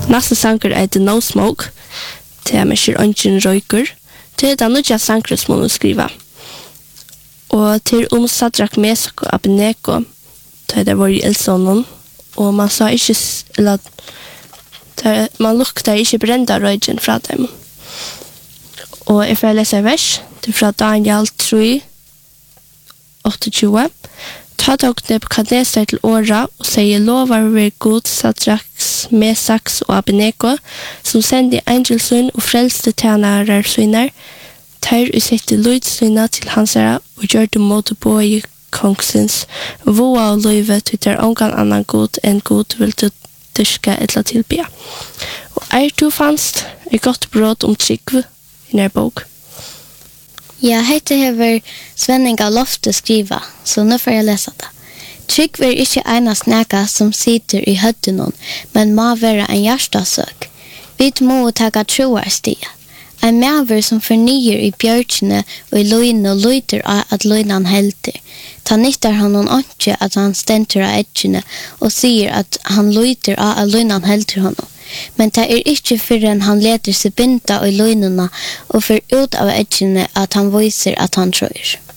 Nästa sanger är No Smoke. Det är med Ungen Röjker. Det är den nya sanger som hon skriva. Och till Sadrak Mesak och Abednego. Det var i Elsonon. Och man sa inte, eller man luktar inte brända röjgen fra dem. Og jeg får lese vers, det fra Daniel 3, 28. Ta dog Nebukadnesar til åra og sier lovar ved god Sadraks, Mesaks og Abednego, som sendte angelsyn og frelste tjenere syner, tar og sette lydsyna til hansara og gjør det mot bøye kongsens, voa og løyve til der ongan annan god enn god vil du dyrke etla tilbya. Og du fannst godt brot trygg i nær bok. Ja, hette hever Svenning av Lofte skriva, så nå får jeg lese det. Trygg er ikke enast nega som sitter i høttenon, men må være en hjertasøk. Vi må taga troarstia. En maver som fornyer i bjørkene og i løyne og løyter av at løynan helter. Ta nyttar han ikke at han stenter av etjene og sier at han løyter av at løynan helter honom. Men det er ikke før han leter seg binda i løynene og for ut av etjene at han viser at han tror.